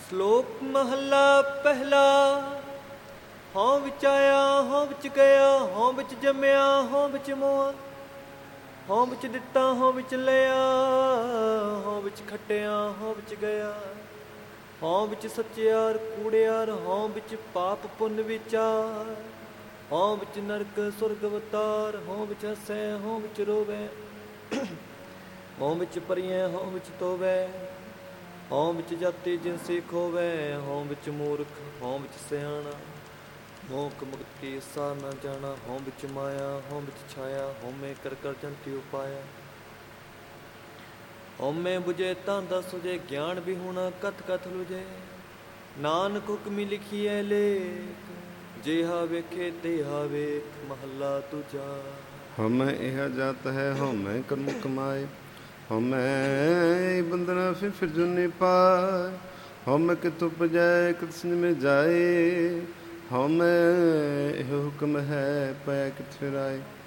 ਸ਼ਲੋਕ ਮਹੱਲਾ ਪਹਿਲਾ। ਹਉ ਵਿੱਚ ਆਇਆ ਹਉ ਵਿੱਚ ਗਿਆ, ਹਉ ਵਿੱਚ ਜੰਮਿਆ ਹਉ ਵਿੱਚ ਮੋਆ, ਹਉ ਵਿੱਚ ਦਿੱਤਾ ਹਉ ਵਿੱਚ ਲਿਆ, ਹਉ ਵਿੱਚ ਖੱਟਿਆ ਹਉ ਵਿੱਚ ਗਿਆ, ਹਉ ਵਿੱਚ ਸੱਚਿਆਰ ਕੂੜਿਆਰ, ਹਉ ਵਿੱਚ ਪਾਪ ਪੁੰਨ ਵਿਚਾਰ, ਹਉ ਵਿੱਚ ਨਰਕ ਸੁਰਗ ਅਵਤਾਰ, ਹਉ ਵਿੱਚ ਹੱਸੈ ਹਉ ਵਿੱਚ ਰੋਵੈ, ਹਉ ਵਿੱਚ ਪਰੀਐ ਹਉ ਵਿੱਚ ਤੋਵੈ, ਹਉ ਵਿੱਚ ਜਾਤੀ ਜਿਨਸੀ ਖੋਵੈ, ਹਉ ਵਿੱਚ ਮੂਰਖ ਹਉ ਵਿੱਚ ਸਿਆਣਾ, ਮੋਖ ਮੁਕਤ ਕੀ ਸਾਰ ਨਾ ਜਾਣਾ, ਹਉ ਵਿੱਚ ਮਾਇਆ ਹਉ ਵਿੱਚ ਛਾਇਆ, ਹਉਮੈ ਕਰ ਕਰ ਜੰਤੀ ਉਪਾਇਆ, ਹਉਮੈ ਬੁਝੇ ਤਾਂ ਦਸ ਸੁਝੇ, ਗਿਆਨ ਵੀ ਹੋਣਾ ਕਥ ਕਥ ਲੁਝੇ, ਨਾਨਕ ਹੁਕਮੀ ਲਿਖੀਐ ਲੇਖ, ਜਿਹਾ ਵੇਖੇ ਤਿਹਾ ਵੇਖ। ਮਹੱਲਾ ਦੂਜਾ। ਹਉਮੈ ਇਹ ਜਾਤ ਹੈ ਹਉਮੈ ਕਰਮ ਕਮਾਏ, ਹਉਮੈ ਬੰਧਨਾ ਫਿਰ ਜੁਨੀ ਪਾਏ, ਹਉਮੈ ਕਿਤੁ ਉਪਜੈ ਕਿਤਿ ਨਿਮਿ ਜਾਏ, ਹਉਮੈ ਇਹ ਹੁਕਮ ਹੈ ਪੈ ਕਿਤਿ ਫਿਰਾਏ।